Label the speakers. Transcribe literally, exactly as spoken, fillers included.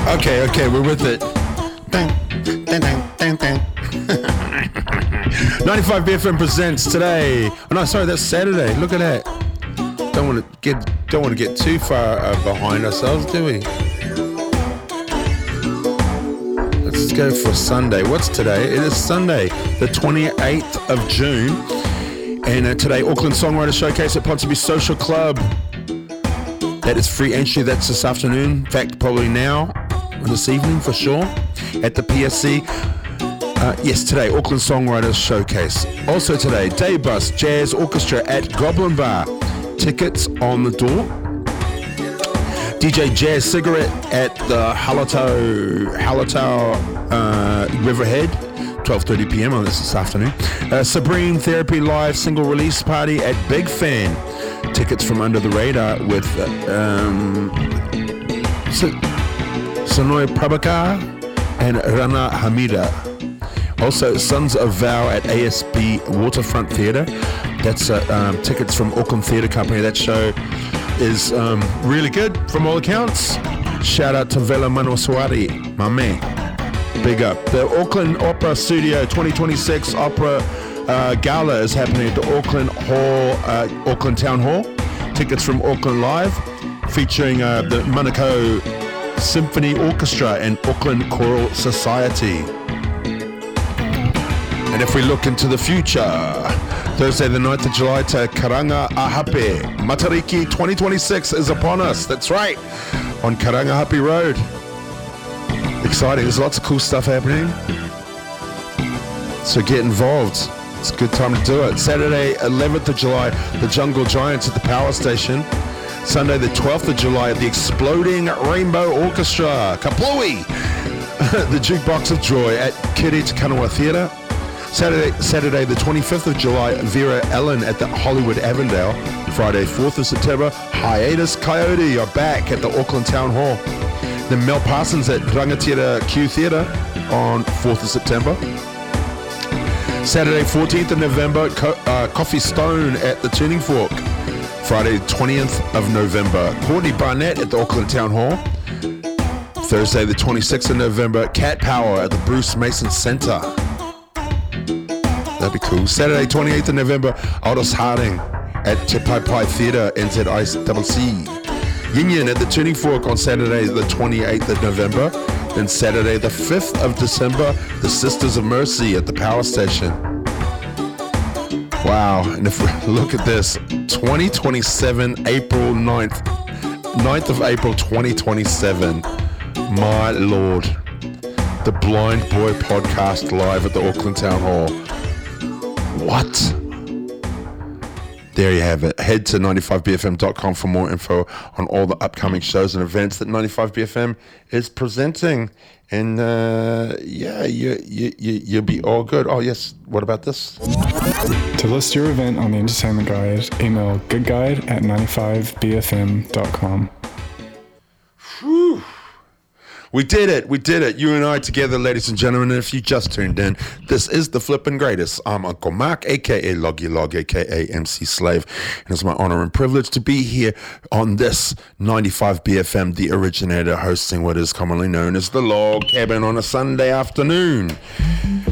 Speaker 1: Okay, okay, we're with it. Dang, dang, dang, dang, dang. ninety-five B F M presents today. Oh no, sorry, that's Saturday. Look at that. Don't want to get don't want to get too far uh, behind ourselves, do we? Let's go for Sunday. What's today? It is Sunday, the twenty-eighth of June, and uh, today Auckland Songwriter Showcase at Ponsonby Social Club. That is free entry. That's this afternoon. In fact, probably now, this evening for sure, at the P S C. Uh, yes, today, Auckland Songwriters Showcase. Also today, Day Bus Jazz Orchestra at Goblin Bar. Tickets on the door. D J Jazz Cigarette at the Hallertau, Hallertau uh, Riverhead, twelve thirty p.m. on this this afternoon. Uh, Sabrine Therapy Live single release party at Big Fan. Tickets from Under the Radar with um, Sonoy Prabhakar and Rana Hamida. Also, Sons of Vow at A S B Waterfront Theatre. That's uh, um, tickets from Auckland Theatre Company. That show is um, really good from all accounts. Shout out to Vela Manwaswari, my man. Big up. The Auckland Opera Studio twenty twenty-six Opera uh, Gala is happening at the Auckland Hall, uh, Auckland Town Hall. Tickets from Auckland Live, featuring uh, the Manukau Symphony Orchestra and Auckland Choral Society. And if we look into the future, Thursday the ninth of July to Karanga Ahape. Matariki twenty twenty-six is upon us. That's right, on Karanga Ahape Road. Exciting. There's lots of cool stuff happening. So get involved. It's a good time to do it. Saturday eleventh of July, the Jungle Giants at the Power Station. Sunday the twelfth of July at the Exploding Rainbow Orchestra, Kaplui. The Jukebox of Joy at Kiri Te Kanawa Theatre. Saturday, Saturday the twenty-fifth of July, Vera Ellen at the Hollywood Avondale. Friday, fourth of September, Hiatus Coyote are back at the Auckland Town Hall. Then Mel Parsons at Rangatira Q Theatre on fourth of September. Saturday, fourteenth of November, Co- uh, Coffee Stone at the Tuning Fork. Friday, twentieth of November, Courtney Barnett at the Auckland Town Hall. Thursday, the twenty-sixth of November, Cat Power at the Bruce Mason Centre. That'd be cool. Saturday, twenty-eighth of November, Aldous Harding at Te Pai Pai Theatre, N Z I C C. Yin Yin at the Tuning Fork on Saturday, the twenty-eighth of November. Then Saturday, the fifth of December, the Sisters of Mercy at the Power Station. Wow. And if we look at this, twenty twenty-seven, April ninth, ninth of April, twenty twenty-seven. My Lord. The Blind Boy Podcast live at the Auckland Town Hall. What? There you have it. Head to ninety-five B F M dot com for more info on all the upcoming shows and events that ninety-five B F M is presenting. And uh, yeah, you, you, you, you'll be all good. Oh, yes. What about this?
Speaker 2: To list your event on the Entertainment Guide, email goodguide at ninety-five B F M dot com.
Speaker 1: Whew. We did it. We did it. You and I together, ladies and gentlemen. And if you just tuned in, this is the Flippin' Greatest. I'm Uncle Mark, a k a. Loggy Log, a k a. M C Slave. And it's my honor and privilege to be here on this ninety-five B F M, the originator, hosting what is commonly known as the Log Cabin on a Sunday afternoon.